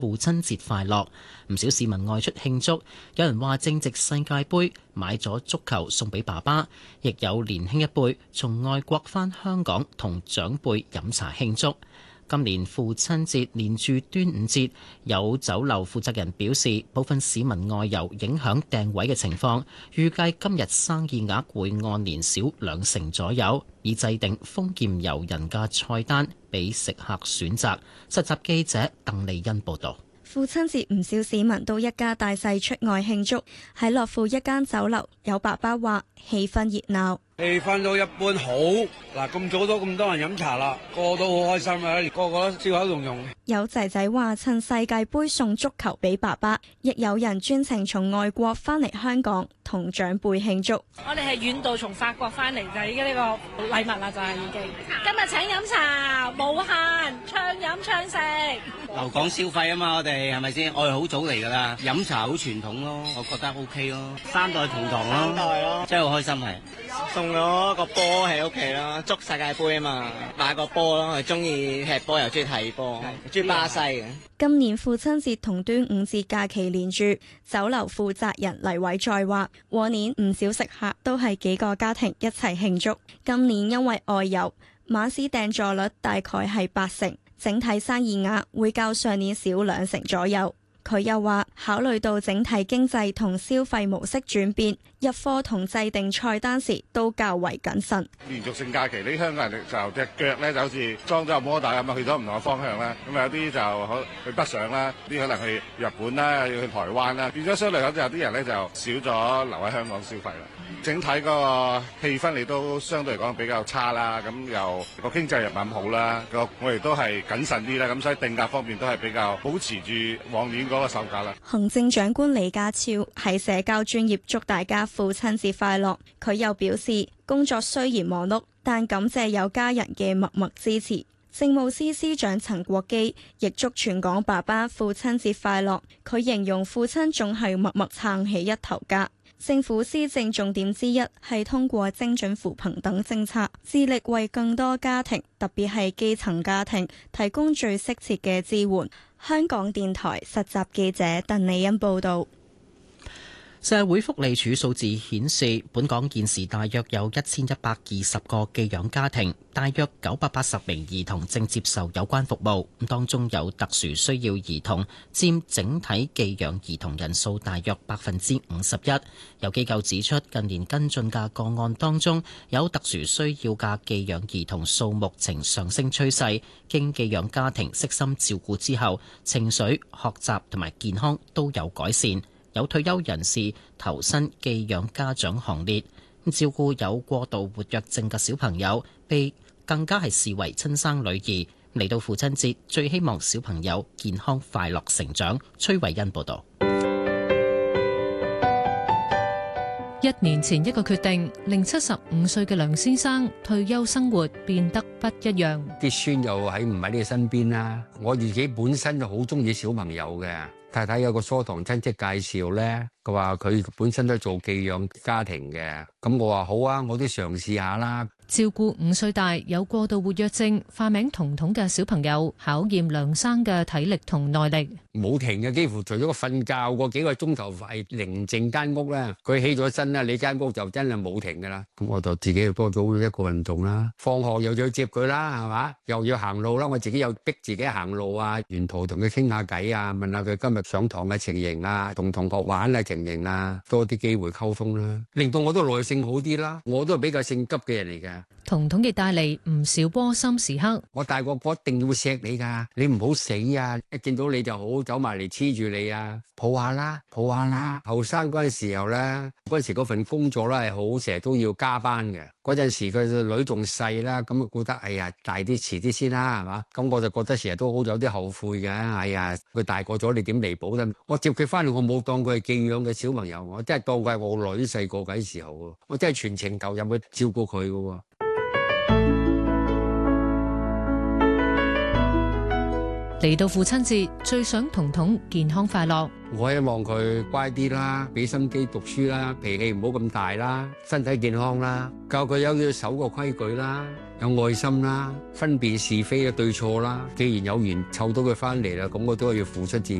父親節快樂。唔少市民外出慶祝，有人話正值世界盃，買咗足球送俾爸爸，亦有年輕一輩從外國返香港同長輩飲茶慶祝。今年父親節連住端午節，有酒樓負責人表示，部分市民外遊影響訂位嘅情況，預計今日生意額會按年少2成左右，以制定豐儉由人嘅菜單俾食客選擇。實習記者鄧麗欣報導。 父親節唔少市民都一家大細出外慶祝，喺樂富一間酒樓，有爸爸話氣氛熱鬧。 氣氛都一般好，嗱咁早都咁多人飲茶啦，個個都好開心啊，個個都笑口融融。 有仔仔話趁世界盃送足球俾爸爸，亦有人專程從外國翻嚟香港同長輩慶祝。 我哋係遠道從法國翻嚟就已經呢個禮物啦，就係已經。今日請飲茶，無限暢飲暢食。 留港消費啊嘛，我哋係咪先？我哋好早嚟㗎啦，飲茶好傳統咯，我覺得 OK 咯，三代同堂咯，真係好開心係。 送咗個波喺屋企啦，祝世界盃啊嘛，買個波咯，係中意踢波又中意睇波，中意巴西嘅。 今年父親節同端午節假期連住，酒樓負責人黎偉再話，往年唔少食客都係幾個家庭一齊慶祝，今年因為外遊，晚市訂座率大概係8成，整體生意額會較上年少2成左右。佢又話，考慮到整體經濟同消費模式轉變，入貨同制定菜單時都較為謹慎。 連續性假期，啲香港人就隻腳咧就好似裝咗個摩打咁啊，去咗唔同嘅方向啦。咁有啲就去北上啦，啲可能去日本啦，要去台灣啦，變咗相對嚟講，有啲人咧就少咗留喺香港消費啦。整體個氣氛你都相對嚟講比較差啦，咁又個經濟又唔係咁好啦，我哋都係謹慎啲啦，咁所以定價方面都係比較保持住往年嗰個售價啦。 行政長官李家超喺社交專頁祝大家父親節快樂，佢又表示工作雖然忙碌，但感謝有家人嘅默默支持。政務司司長陳國基亦祝全港爸爸父親節快樂，佢形容父親總係默默撐起一頭家。政府施政重點之一係通過精準扶貧等政策，致力為更多家庭，特別係基層家庭，提供最適切嘅支援。香港電台實習記者鄧麗欣報導。 社會福利署數字顯示，本港現時大約有1120個寄養家庭，大約980名兒童正接受有關服務。當中有特殊需要兒童佔整體寄養兒童人數大約51%。有機構指出，近年跟進嘅個案當中，有特殊需要嘅寄養兒童數目呈上升趨勢。經寄養家庭悉心照顧之後，情緒、學習同埋健康都有改善。有退休人士投身寄養家長行列，照顧有過度活躍症嘅小朋友，被更加係視為親生女兒。嚟到父親節，最希望小朋友健康快樂成長。崔慧欣報導。 1年前一個決定，令75歲嘅梁先生退休生活變得不一樣。 啲孫又唔喺你身邊啦，我自己本身就好中意小朋友嘅。太太有個疏堂親戚介紹咧，佢話佢本身都係做寄養家庭嘅，咁我話好啊，我都嘗試下啦。 照顧5歲大有過度活躍症、化名彤彤嘅小朋友，考驗梁生嘅體力同耐力。 冇停嘅，幾乎除咗個瞓覺嗰幾個鐘頭係寧靜間屋咧，佢起咗身啦，你間屋就真係冇停噶啦。咁我就自己又多咗一個運動啦，放學又要接佢啦，係嘛，又要行路啦，我自己又逼自己行路啊，沿途同佢傾下偈啊，問下佢今日上堂嘅情形啊，同同學玩嘅情形啊，多啲機會溝通啦，令到我都耐性好啲啦。我都係比較性急嘅人嚟嘅。 彤彤亦帶嚟唔少窩心時刻。 我大個我一定要錫你噶，你唔好死啊！一見到你就好走埋嚟黐住你啊，抱下啦，抱下啦。後生嗰陣時候咧，嗰陣時嗰份工作咧係好成日都要加班嘅。嗰陣時佢個女仲細啦，咁覺得哎呀大啲遲啲先啦，係嘛？咁我就覺得成日都好有啲後悔嘅。哎呀，佢大個咗，你點彌補咧？我接佢翻嚟，我冇當佢係寄養嘅小朋友，我真係當佢係我女細個嗰時候，我真係全程投入去照顧佢嘅。 嚟到父親節，最想彤彤健康快樂。 我希望佢乖啲啦，俾心機讀書啦，脾氣唔好咁大啦，身體健康啦，教佢有要守個規矩啦， 有愛心啦，分辨是非嘅對錯啦。既然有緣湊到佢翻嚟啦，咁我都係要付出自己。